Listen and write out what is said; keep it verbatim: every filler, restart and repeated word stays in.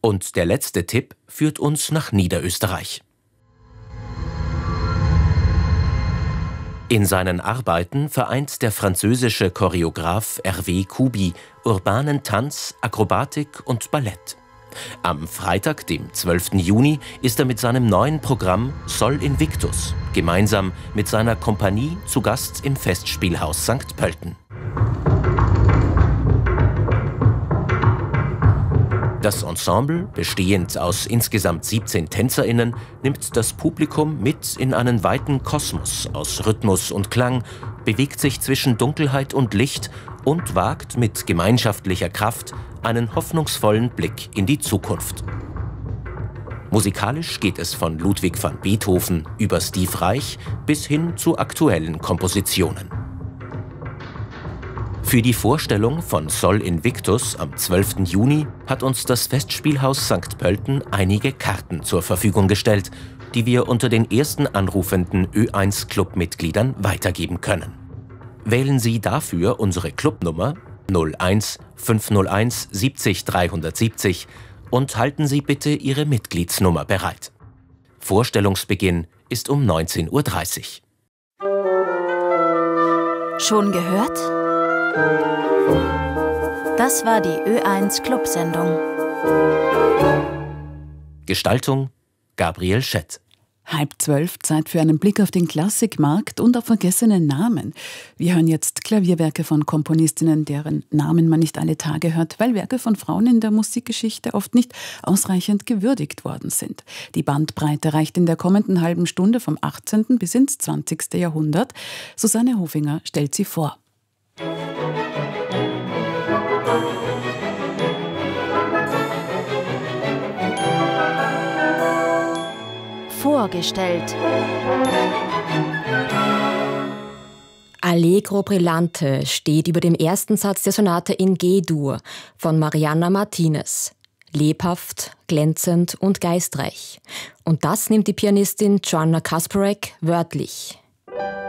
Und der letzte Tipp führt uns nach Niederösterreich. In seinen Arbeiten vereint der französische Choreograf Hervé Kubi urbanen Tanz, Akrobatik und Ballett. Am Freitag, dem zwölften Juni, ist er mit seinem neuen Programm Sol Invictus gemeinsam mit seiner Kompanie zu Gast im Festspielhaus Sankt Pölten. Das Ensemble, bestehend aus insgesamt siebzehn TänzerInnen, nimmt das Publikum mit in einen weiten Kosmos aus Rhythmus und Klang, bewegt sich zwischen Dunkelheit und Licht und wagt mit gemeinschaftlicher Kraft einen hoffnungsvollen Blick in die Zukunft. Musikalisch geht es von Ludwig van Beethoven über Steve Reich bis hin zu aktuellen Kompositionen. Für die Vorstellung von Sol Invictus am zwölften Juni hat uns das Festspielhaus Sankt Pölten einige Karten zur Verfügung gestellt, die wir unter den ersten anrufenden Ö eins Club-Mitgliedern weitergeben können. Wählen Sie dafür unsere Clubnummer null eins fünf null eins siebzig dreihundertsiebzig und halten Sie bitte Ihre Mitgliedsnummer bereit. Vorstellungsbeginn ist um neunzehn Uhr dreißig. Schon gehört? Das war die Ö eins Club-Sendung. Gestaltung Gabriel Schett. Halb zwölf, Zeit für einen Blick auf den Klassikmarkt und auf vergessene Namen. Wir hören jetzt Klavierwerke von Komponistinnen, deren Namen man nicht alle Tage hört, weil Werke von Frauen in der Musikgeschichte oft nicht ausreichend gewürdigt worden sind. Die Bandbreite reicht in der kommenden halben Stunde vom achtzehnten bis ins zwanzigste Jahrhundert. Susanne Hofinger stellt sie vor. Vorgestellt. Allegro brillante steht über dem ersten Satz der Sonate in G-Dur von Marianna Martinez. Lebhaft, glänzend und geistreich. Und das nimmt die Pianistin Joanna Kasparek wörtlich.